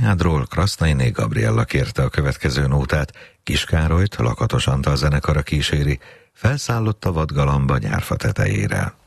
Színhádról Krasznainé Gabriella kérte a következő nótát, Kis Károlyt Lakatos Antal zenekara kíséri, felszállott a vadgalamba nyárfa tetejére.